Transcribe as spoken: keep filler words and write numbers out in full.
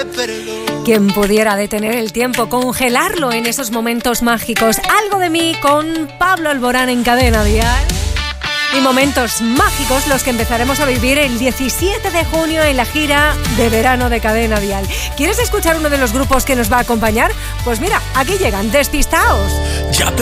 Quien pudiera detener el tiempo, congelarlo en esos momentos mágicos. Algo de mí con Pablo Alborán en Cadena Dial. Y momentos mágicos los que empezaremos a vivir el diecisiete de junio en la gira de verano de Cadena Dial. ¿Quieres escuchar uno de los grupos que nos va a acompañar? Pues mira, aquí llegan Despistaos. Ya